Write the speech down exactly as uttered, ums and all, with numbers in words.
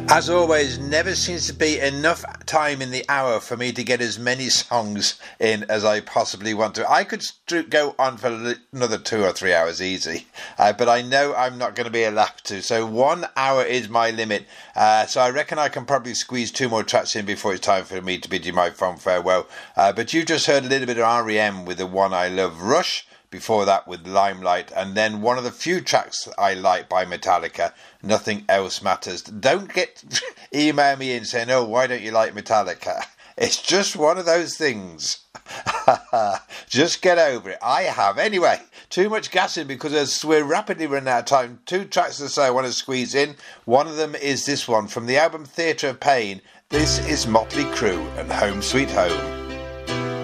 As always, never seems to be enough time in the hour for me to get as many songs in as I possibly want to. I could st- go on for another two or three hours easy, uh, but I know I'm not going to be allowed to. So one hour is my limit. Uh, so I reckon I can probably squeeze two more tracks in before it's time for me to bid you my fond farewell. Uh, but you just heard a little bit of R E M with the one I love, Rush. Before that with Limelight, and then one of the few tracks I like by Metallica, Nothing Else Matters. Don't get email me in saying, oh, why don't you like Metallica? It's just one of those things. Just get over it. I have. Anyway, too much gassing because as we're rapidly running out of time. Two tracks to say I want to squeeze in. One of them is this one from the album Theatre of Pain. This is Motley Crue and Home Sweet Home.